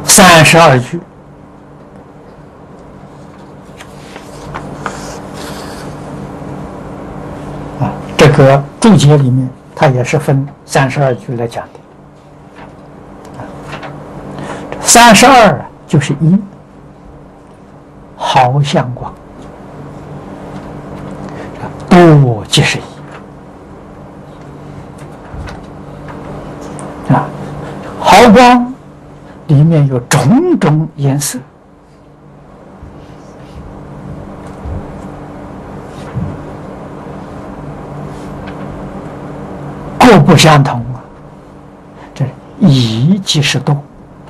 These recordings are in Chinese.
32句。这个注解里面，它也是分32句来讲的。32就是一，毫相光，多即是一啊。毫光里面有种种颜色。各不相同啊，这一即是多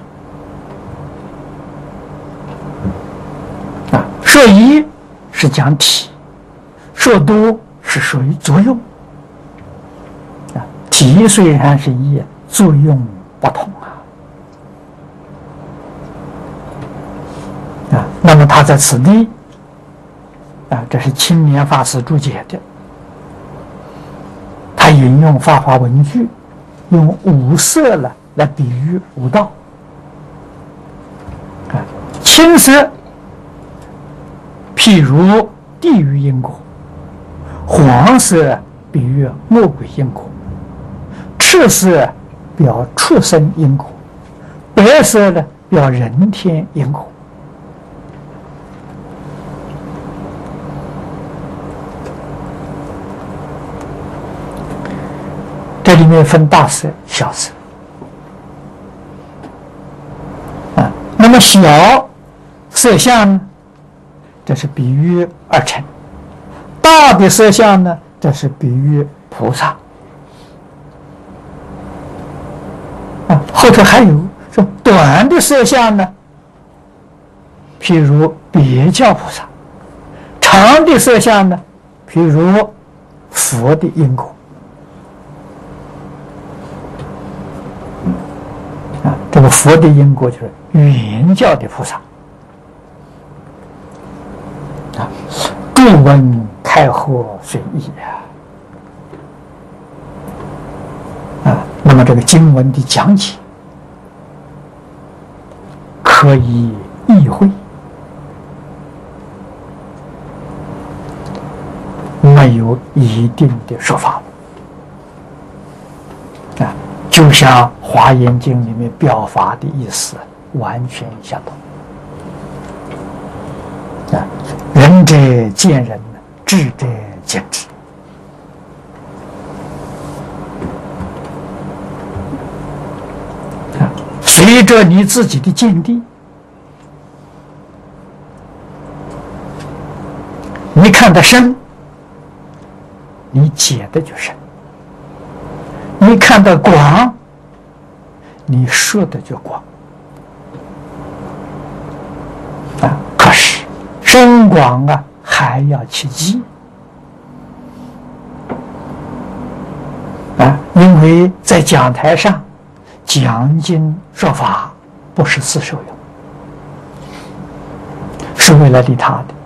啊。说一是讲体，说多是属于作用啊。体虽然是一，作用不同啊。那么他在此地啊，这是青年法师注解的。他引用法华文句，用五色呢来比喻五道。啊，青色譬如地狱因果，黄色比喻魔鬼因果，赤色表畜生因果，白色呢表人天因果。这里面分大色、小色啊。那么小色相呢，这是比喻二乘；大的色相呢，这是比喻菩萨啊。后头还有说短的色相呢，譬如别教菩萨；长的色相呢，譬如佛的因果。这个佛的因果就是圆教的菩萨啊，注闻开合随意啊。那么这个经文的讲解可以意会，没有一定的说法啊。就像《华严经》里面表法的意思完全相同啊。仁者见仁，智者见智啊。随着你自己的见地，你看得深，你解的就深；你看得广，你说的就广啊。可是深广啊，还要去记啊。因为在讲台上讲经说法，不是自受用，是为了利他的。